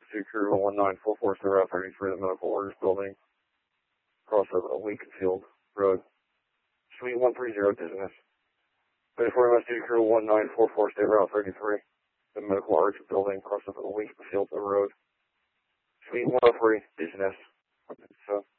Pursuit Crew 11944 Route 33, the Medical Orders Building, across a Lincoln Field Road. Suite 130, business. 24 Pursuit Crew 1944 State Route 33, the Medical Orders Building, across a Lincoln Field Road. Suite 103, business. So.